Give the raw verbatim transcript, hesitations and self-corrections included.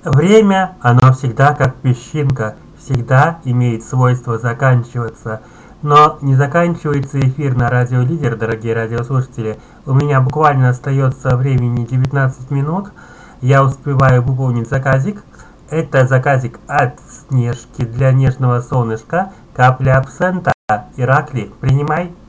Время, оно всегда как песчинка, всегда имеет свойство заканчиваться. Но не заканчивается эфир на Радио Лидер, дорогие радиослушатели. У меня буквально остается времени девятнадцать минут. Я успеваю выполнить заказик. Это заказик от Снежки для нежного солнышка. Капля абсента. Иракли, принимай.